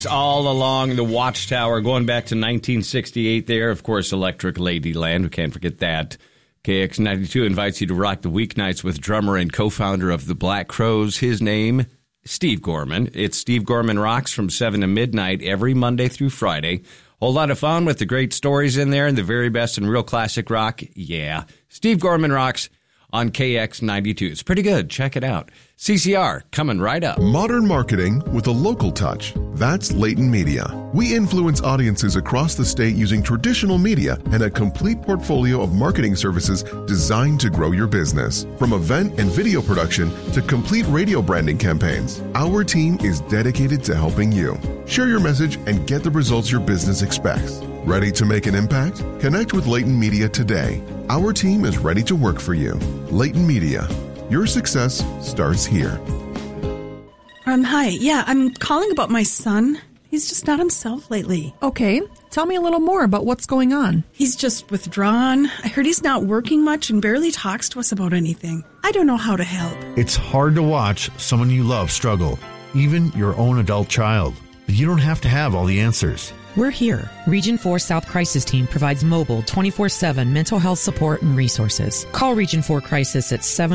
All along the Watchtower, going back to 1968 there. Of course, Electric Ladyland. We can't forget that. KX92 invites you to rock the weeknights with drummer and co-founder of the Black Crowes. His name, Steve Gorman. It's Steve Gorman Rocks from 7 to midnight every Monday through Friday. Whole lot of fun with the great stories in there and the very best in real classic rock. Yeah. Steve Gorman Rocks on KX92. It's pretty good. Check it out. CCR, coming right up. Modern marketing with a local touch. That's Layton Media. We influence audiences across the state using traditional media and a complete portfolio of marketing services designed to grow your business. From event and video production to complete radio branding campaigns, our team is dedicated to helping you. Share your message and get the results your business expects. Ready to make an impact? Connect with Layton Media today. Our team is ready to work for you. Layton Media. Your success starts here. Hi. Yeah, I'm calling about my son. He's just not himself lately. Okay. Tell me a little more about what's going on. He's just withdrawn. I heard he's not working much and barely talks to us about anything. I don't know how to help. It's hard to watch someone you love struggle, even your own adult child. But you don't have to have all the answers. We're here. Region 4 South Crisis Team provides mobile 24/7 mental health support and resources. Call Region 4 Crisis at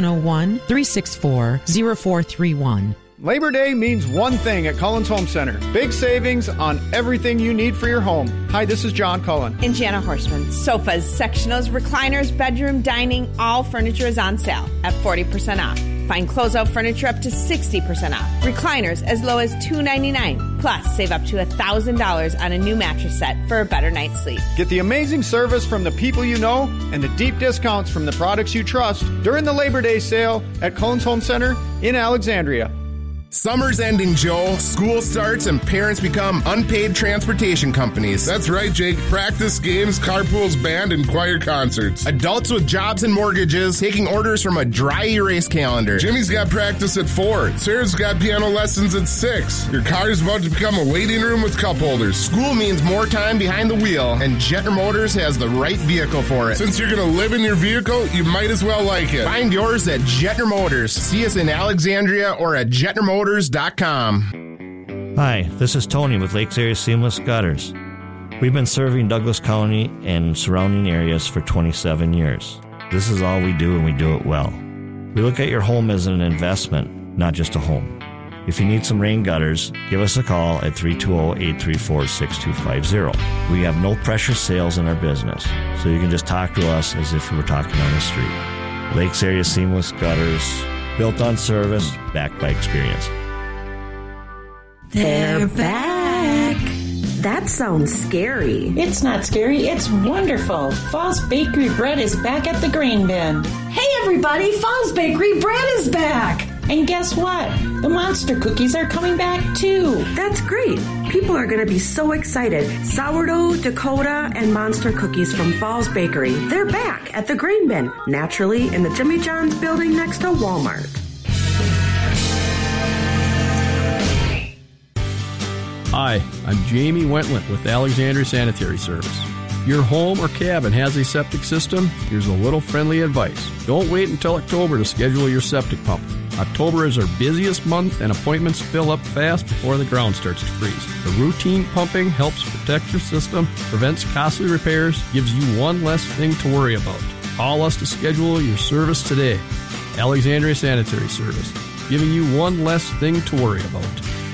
701-364-0431. Labor Day means one thing at Cullen's Home Center. Big savings on everything you need for your home. Hi, this is John Cullen. And Jana Horstman. Sofas, sectionals, recliners, bedroom, dining, all furniture is on sale at 40% off. Find closeout furniture up to 60% off. Recliners as low as $299. Plus, save up to $1,000 on a new mattress set for a better night's sleep. Get the amazing service from the people you know and the deep discounts from the products you trust during the Labor Day sale at Cullen's Home Center in Alexandria. Summer's ending, Joe. School starts and parents become unpaid transportation companies. That's right, Jake. Practice games, carpools, band, and choir concerts. Adults with jobs and mortgages taking orders from a dry erase calendar. Jimmy's got practice at 4. Sarah's got piano lessons at 6. Your car's about to become a waiting room with cup holders. School means more time behind the wheel, and Jetner Motors has the right vehicle for it. Since you're going to live in your vehicle, you might as well like it. Find yours at Jetner Motors. See us in Alexandria or at JetnerMotors.com. Hi, this is Tony with Lakes Area Seamless Gutters. We've been serving Douglas County and surrounding areas for 27 years. This is all we do, and we do it well. We look at your home as an investment, not just a home. If you need some rain gutters, give us a call at 320-834-6250. We have no pressure sales in our business, so you can just talk to us as if we were talking on the street. Lakes Area Seamless Gutters, built on service, backed by experience. They're back. That sounds scary. It's not scary. It's wonderful. Falls Bakery Bread is back at the grain bin. Hey, everybody. Falls Bakery Bread is back. And guess what? The Monster Cookies are coming back, too. That's great. People are going to be so excited. Sourdough, Dakota, and Monster Cookies from Falls Bakery. They're back at the grain bin, naturally in the Jimmy John's building next to Walmart. Hi, I'm Jamie Wentland with Alexandria Sanitary Service. If your home or cabin has a septic system, here's a little friendly advice. Don't wait until October to schedule your septic pump. October is our busiest month and appointments fill up fast before the ground starts to freeze. The routine pumping helps protect your system, prevents costly repairs, gives you one less thing to worry about. Call us to schedule your service today. Alexandria Sanitary Service, giving you one less thing to worry about.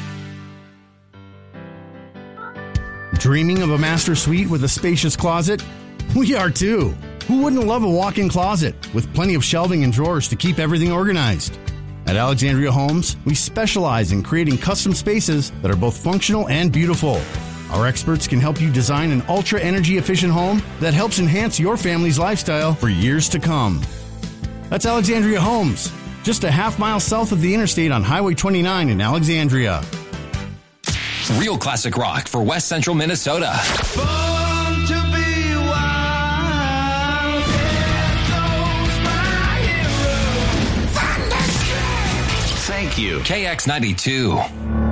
Dreaming of a master suite with a spacious closet? We are too. Who wouldn't love a walk-in closet with plenty of shelving and drawers to keep everything organized? At Alexandria Homes, we specialize in creating custom spaces that are both functional and beautiful. Our experts can help you design an ultra-energy efficient home that helps enhance your family's lifestyle for years to come. That's Alexandria Homes, just a half-mile south of the interstate on Highway 29 in Alexandria. Real classic rock for West Central Minnesota. Born to be wild, here goes my hero. Thank you. KX92.